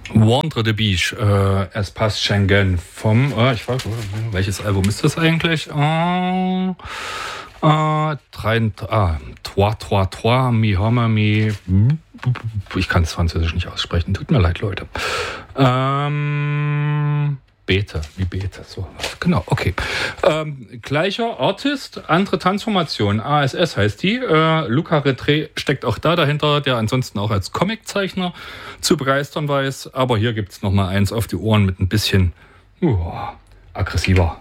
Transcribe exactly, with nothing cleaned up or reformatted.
Wander the Beach, äh, Es passt Schengen vom, äh, ich weiß, welches Album ist das eigentlich? Äh, äh, drei, ah, Trois, Trois, Trois, Mi Hama, Mi, ich kann es französisch nicht aussprechen, tut mir leid, Leute. Ähm, Bete, wie Bete, so, genau, okay. Ähm, gleicher Artist, andere Tanzformation, A S S heißt die. Äh, Luca Retré steckt auch da dahinter, der ansonsten auch als Comiczeichner zu begeistern weiß. Aber hier gibt es nochmal eins auf die Ohren mit ein bisschen uh, aggressiver